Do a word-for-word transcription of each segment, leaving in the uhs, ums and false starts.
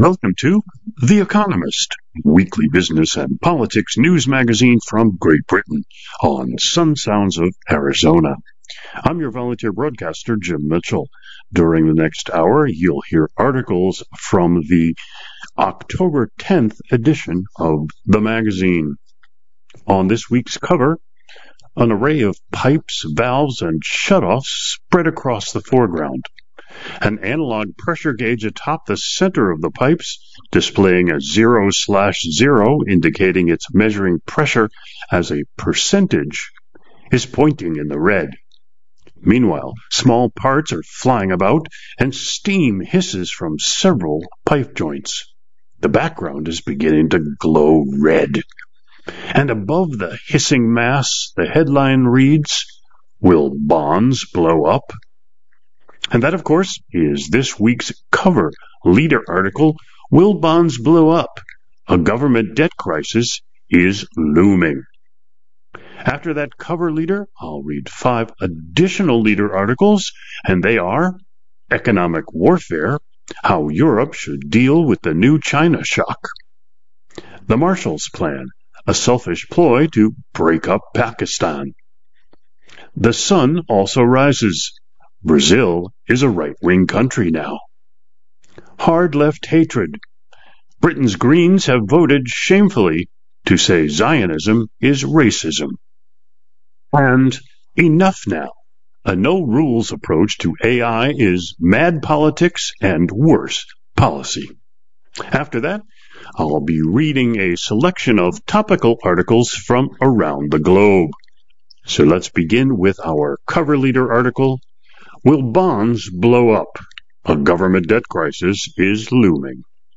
Welcome to The Economist, weekly business and politics news magazine from Great Britain on Sun Sounds of Arizona. I'm your volunteer broadcaster, Jim Mitchell. During the next hour, you'll hear articles from the October tenth edition of the magazine. On this week's cover, an array of pipes, valves, and shutoffs spread across the foreground. An analog pressure gauge atop the center of the pipes, displaying a zero slash zero, indicating it's measuring pressure as a percentage, is pointing in the red. Meanwhile, small parts are flying about, and steam hisses from several pipe joints. The background is beginning to glow red. And above the hissing mass, the headline reads, "Will bonds blow up?" And that, of course, is this week's cover leader article, "Will Bonds Blow Up? A Government Debt Crisis is Looming." After that cover leader, I'll read five additional leader articles, and they are Economic Warfare, How Europe Should Deal with the New China Shock, The Marshall's Plan, A Selfish Ploy to Break Up Pakistan, The Sun Also Rises, Brazil is a right-wing country now, Hard Left Hatred, Britain's Greens have voted shamefully to say Zionism is racism, and Enough Now, a no-rules approach to A I is mad politics and worse policy. After that, I'll be reading a selection of topical articles from around the globe. So let's begin with our cover leader article, "Will Bonds Blow Up? A Government Debt Crisis is Looming."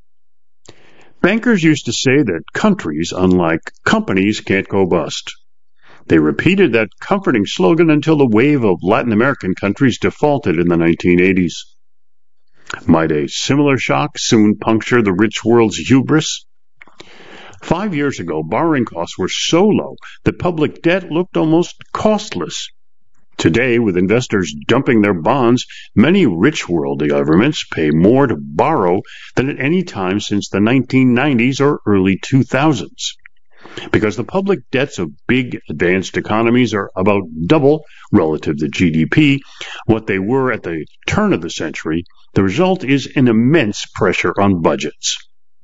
Bankers used to say that countries, unlike companies, can't go bust. They repeated that comforting slogan until the wave of Latin American countries defaulted in the nineteen eighties. Might a similar shock soon puncture the rich world's hubris? Five years ago, borrowing costs were so low that public debt looked almost costless. Today, with investors dumping their bonds, many rich world governments pay more to borrow than at any time since the nineteen nineties or early two thousands. Because the public debts of big advanced economies are about double relative to G D P what they were at the turn of the century, the result is an immense pressure on budgets.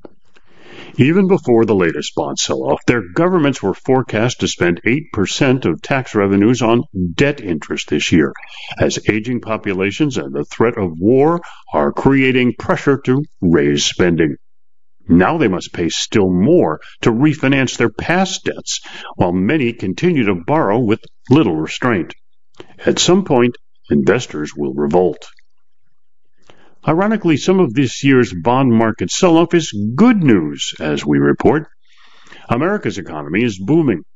Even before the latest bond sell-off, their governments were forecast to spend eight percent of tax revenues on debt interest this year, as aging populations and the threat of war are creating pressure to raise spending. Now they must pay still more to refinance their past debts, while many continue to borrow with little restraint. At some point, investors will revolt. Ironically, some of this year's bond market sell-off is good news, as we report. America's economy is booming.